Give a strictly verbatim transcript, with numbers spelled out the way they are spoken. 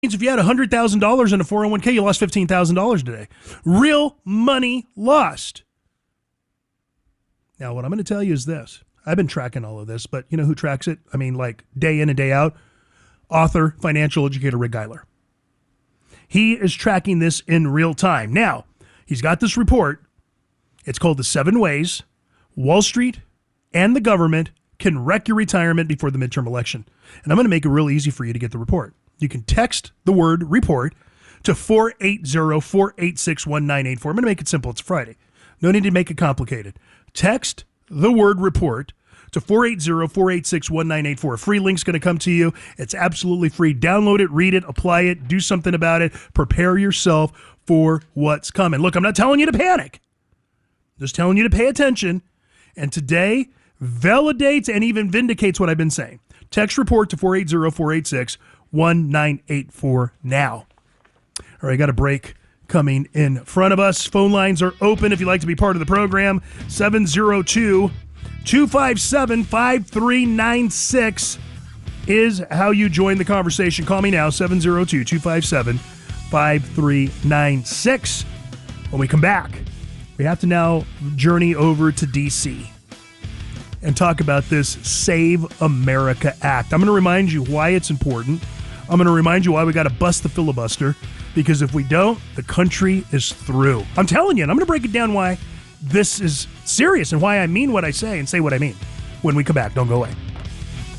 If you had one hundred thousand dollars in a four oh one k, you lost fifteen thousand dollars today. Real money lost. Now, what I'm going to tell you is this. I've been tracking all of this, but you know who tracks it? I mean, like day in and day out? Author, financial educator Rick Geiler. He is tracking this in real time. Now, he's got this report. It's called The Seven Ways Wall Street and the Government Can Wreck Your Retirement Before the Midterm Election. And I'm going to make it real easy for you to get the report. You can text the word report to four eight zero, four eight six, one nine eight four. I'm going to make it simple. It's Friday. No need to make it complicated. Text the word report to four eight zero, four eight six, one nine eight four. A free link's going to come to you. It's absolutely free. Download it, read it, apply it, do something about it. Prepare yourself for what's coming. Look, I'm not telling you to panic. I'm just telling you to pay attention. And today validates and even vindicates what I've been saying. Text report to four eight zero, four eight six, one nine eight four now. All right, got a break coming in front of us. Phone lines are open if you'd like to be part of the program. seven zero two, two five seven, five three nine six is how you join the conversation. Call me now, seven zero two, two five seven, five three nine six. When we come back, we have to now journey over to D C and talk about this Save America Act. I'm going to remind you why it's important. I'm going to remind you why we got to bust the filibuster, because if we don't, the country is through. I'm telling you, and I'm going to break it down why this is serious and why I mean what I say and say what I mean when we come back. Don't go away.